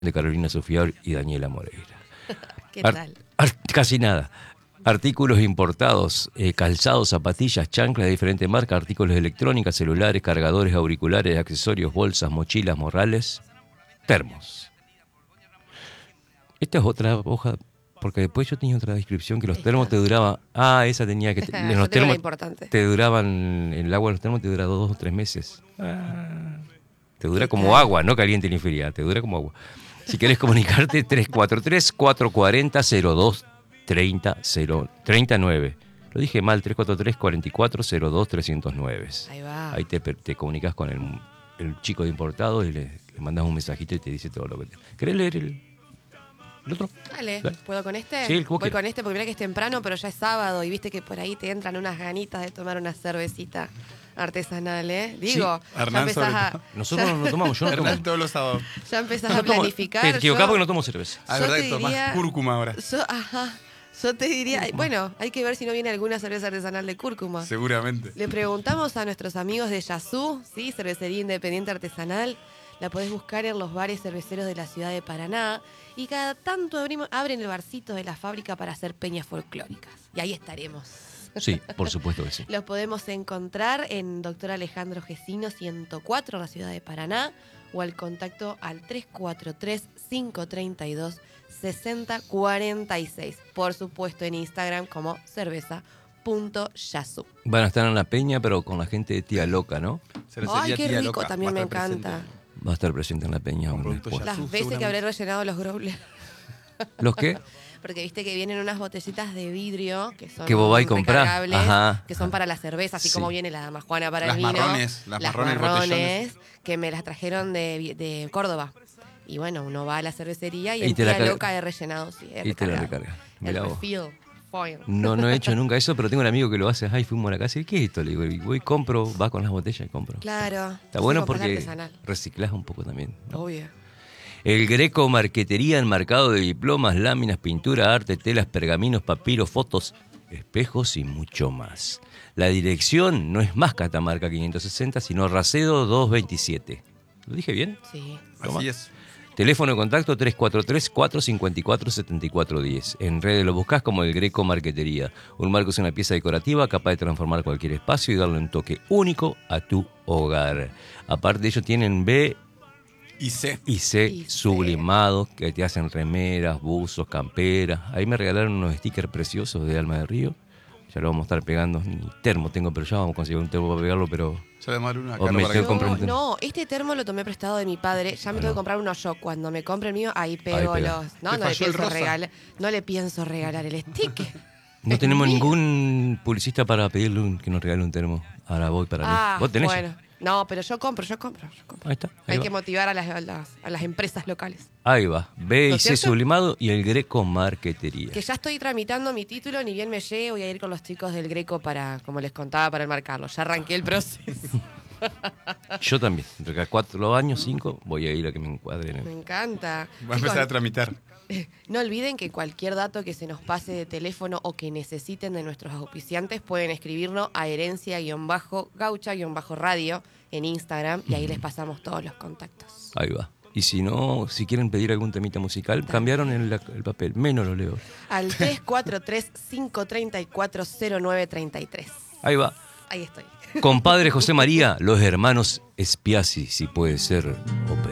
de Carolina Sofiar y Daniela Moreira. ¿Qué tal? Casi nada. Artículos importados, calzados, zapatillas, chanclas de diferente marca, artículos de electrónica, celulares, cargadores, auriculares, accesorios, bolsas, mochilas, morrales, termos. Esta es otra hoja, porque después yo tenía otra descripción que los termos te duraban. Ah, esa tenía que. Los termos te duraban, el agua de los termos te dura 2 o 3 meses. Te dura como agua, no caliente ni fría, te dura como agua. Si querés comunicarte, 343-440-0239. Lo dije mal, 343-4402-309. Ahí va. Ahí te comunicas con el chico de importado y le mandas un mensajito y te dice todo lo que te... ¿Querés leer el otro? Dale, ¿puedo con este? Sí, voy con este porque mira que es temprano, pero ya es sábado y viste que por ahí te entran unas ganitas de tomar una cervecita artesanal, ¿eh? Digo, sí. ya empezás a... Nosotros no tomamos, yo no tomo. Hernán todos los sábados. Ya empezás a planificar. Te equivocás porque no tomo cerveza. Ah, es verdad que tomás cúrcuma ahora. Yo te diría, bueno, hay que ver si no viene alguna cerveza artesanal de cúrcuma. Seguramente. Le preguntamos a nuestros amigos de Yazú, ¿sí? Cervecería independiente artesanal. La podés buscar en los bares cerveceros de la ciudad de Paraná. Y cada tanto abren el barcito de la fábrica para hacer peñas folclóricas. Y ahí estaremos. Sí, por supuesto que sí. Los podemos encontrar en Dr. Alejandro Gesino 104 en la ciudad de Paraná o al contacto al 343-532-6046. Por supuesto en Instagram como cerveza.yazú. Van a estar en la peña, pero con la gente de Tía Loca, ¿no? Ay, qué rico, también me encanta. Va a estar presente en la peña. Las veces que habré rellenado los growlers. ¿Los qué? Porque viste que vienen unas botellitas de vidrio que son que vos vas y comprás, que son para la cerveza, así como viene la majuana para las el vino. Las marrones, que me las trajeron de Córdoba. Y bueno, uno va a la cervecería y en Tía Loca he rellenado. Sí, y te la recarga. El refill. No he hecho nunca eso, pero tengo un amigo que lo hace. Ay, fuimos a la casa y ¿qué es esto? Le digo, y voy, compro, va con las botellas y compro. Claro. Está bueno porque reciclás un poco también, ¿no? Obvio. El Greco Marquetería, enmarcado de diplomas, láminas, pintura, arte, telas, pergaminos, papiros, fotos, espejos y mucho más. La dirección no es más Catamarca 560, sino Racedo 227. ¿Lo dije bien? Sí. Así es. Teléfono de contacto 343-454-7410. En redes lo buscás como el Greco Marquetería. Un marco es una pieza decorativa capaz de transformar cualquier espacio y darle un toque único a tu hogar. Aparte de ello tienen B y C sublimados que te hacen remeras, buzos, camperas. Ahí me regalaron unos stickers preciosos de Alma de Río. Ya lo vamos a estar pegando. Ni termo tengo, pero ya vamos a conseguir un termo para pegarlo, pero... No, este termo lo tomé prestado de mi padre. Ya me tengo que comprar uno yo. Cuando me compre el mío, ahí pego los... No le pienso regalar el sticker. No tenemos ningún publicista para pedirle que nos regale un termo. Ahora voy para mí. ¿Vos tenés? Bueno. No, pero yo compro. Ahí está. Hay que motivar a las empresas locales. Ahí va. B y C sublimado y el Greco Marquetería. Que ya estoy tramitando mi título, ni bien me llegue, voy a ir con los chicos del Greco para, como les contaba, para enmarcarlo. Ya arranqué el proceso. Yo también. Entre cada 4 años, 5, voy a ir a que me encuadren. Me encanta. Va a empezar a tramitar. No olviden que cualquier dato que se nos pase de teléfono o que necesiten de nuestros auspiciantes pueden escribirnos a herencia-gaucha-radio en Instagram y ahí les pasamos todos los contactos. Ahí va. Y si no, si quieren pedir algún temita musical, cambiaron el papel. Menos lo leo. Al 343-534-0933. Ahí va. Ahí estoy. Compadre José María, los hermanos Spiazzi, si puede ser ópera.